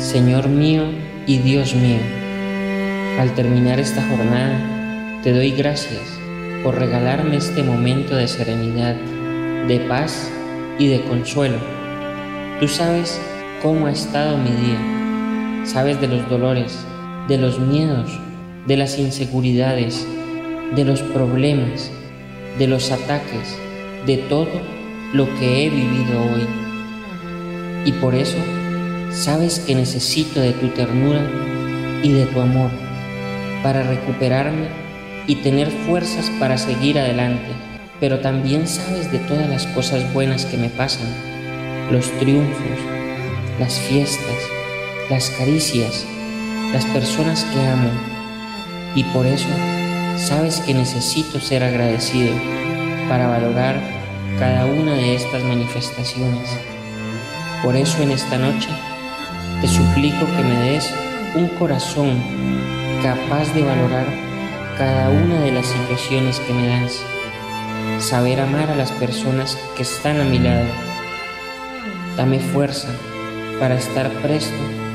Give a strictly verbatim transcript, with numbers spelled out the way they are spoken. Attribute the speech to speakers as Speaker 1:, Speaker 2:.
Speaker 1: Señor mío y Dios mío, al terminar esta jornada, te doy gracias por regalarme este momento de serenidad, de paz y de consuelo. Tú sabes cómo ha estado mi día, sabes de los dolores, de los miedos, de las inseguridades, de los problemas, de los ataques, de todo lo que he vivido hoy. Y por eso sabes que necesito de tu ternura y de tu amor para recuperarme y tener fuerzas para seguir adelante. Pero también sabes de todas las cosas buenas que me pasan, los triunfos, las fiestas, las caricias, las personas que amo. Y por eso sabes que necesito ser agradecido para valorar cada una de estas manifestaciones. Por eso en esta noche te suplico que me des un corazón capaz de valorar cada una de las situaciones que me das, saber amar a las personas que están a mi lado. Dame fuerza para estar presto